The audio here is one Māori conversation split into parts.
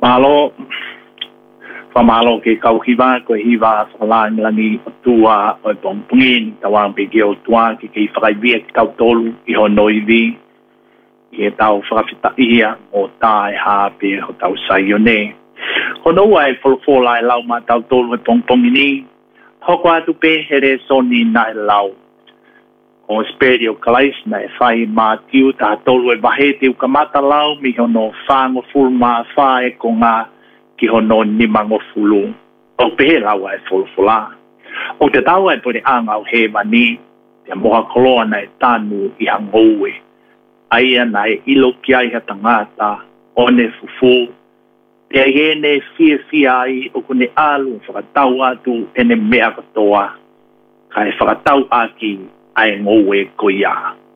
Malo pamalo ke kau hiva ko hiva falang lani tua o pongpungin tawang bigio tua ki whakai kau tolu I honoivi I tau whakawhita ia o tae hape ho tau saione. Hono ai folfolai lau ma tau tolu e pongpungini hoko atu pe here soni na lau. O sperio kalais na whai ma tiu ta tolu e wahe tiu kamata lau mi hono whango fulma whae ko ngā ki hono ni mango fulu. O pehe lau ai folfola. O te tau ai pone angau he mani te moha koloa na e tanu I hangoue. Aia na e ilo ki ai ha tangata o ne fufu. Te hene fia ai o kone alu whakatau atu e ne mea katoa. Ka e whakatau aki ai ngoue ko ia.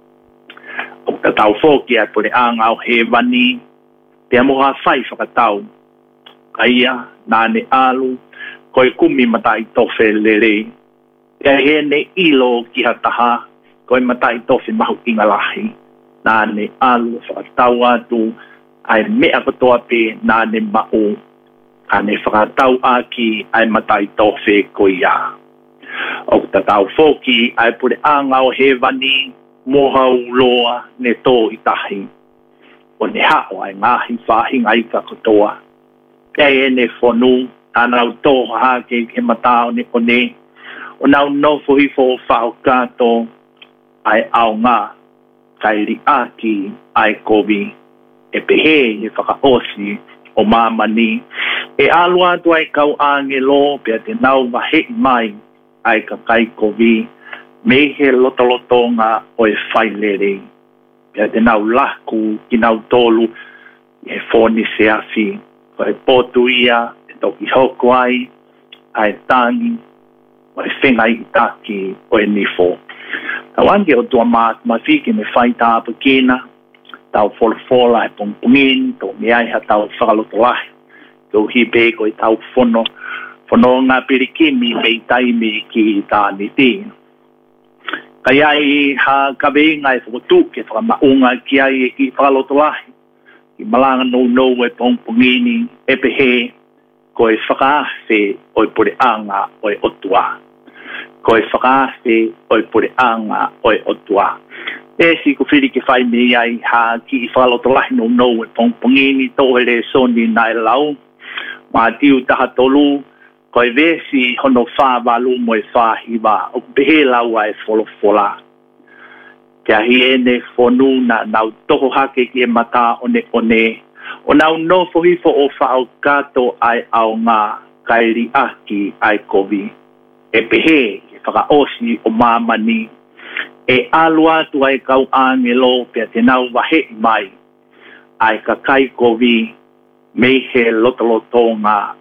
O te tau fōki ai pone angau he mani te moha whai whakatau. Aia, nane alu, koe kumi matai tofe lere. Ia hene ilo ki hataha, koe matai tofe mahu ingalahi. Nane alu, whakatau atu, ai mea katoa pe nane mau. Kane whakatau aki, ai matai tofe ko ia. O tatau foki, ai pure angau he vani, moha uloa ne tō itahi. O ne hao ai ngahi whahinga I ka katoa. Kei ene whonu, anau tōha ke matao ne kone, o nau nofo hifo o whao kato, ai au ngā, kai ri aki, ai kovi, e pehe e whakaosi o mamani, e alua tu ai kau ange lo, pia te nau wahe mai, ai ka kai kovi, me he lotolotonga o e whailere, pia te nau laku, ki nau tolu, e whoni se afi, e potu ia, e toki hoko ai, ai tangi, o e whengai I taki o e nifo. Tau ange o tua maat mawhiki me whai tāpa kina, tau wholofola e pongpungin, tō me ai ha tau whakalotolahi, tō hipe ko I tau whono ngā pirikimi me I taimi ki I tāni ti. Kai ai ha kaweinga e whakotu ke whakamaunga ki ai e ki whakalotolahi, I malanga no e pongpongini e pehe ko e whakaafe o I pure anga o e otua. Ko e whakaafe o I pure anga o e otua. E si ko whiri ke whai me ai ha ki I whalotolahi no e pongpongini tōhere soni na e lau. Mā tiu taha tolu ko e vesi hono whāwalu mo e whāhiwa o pehe lau ai wholofola. Kia hi ene whonuna nau toho hake ki e mata one, o nau no fohifo o whao kato ai au ngā kairi aki ai kovi. E pehe, e whakaosi o mamani, e alua tu ai kau angelo pia te nau wahe mai, ai ka kai kovi, me he lotolotonga